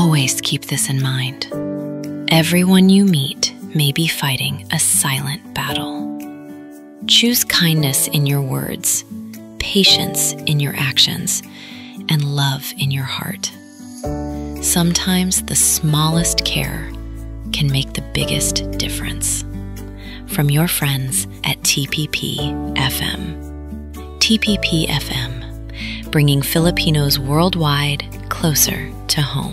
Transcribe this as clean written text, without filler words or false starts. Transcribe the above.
Always keep this in mind. Everyone you meet may be fighting a silent battle. Choose kindness in your words, patience in your actions, and love in your heart. Sometimes the smallest care can make the biggest difference. From your friends at TPP FM. TPP FM, bringing Filipinos worldwide closer to home.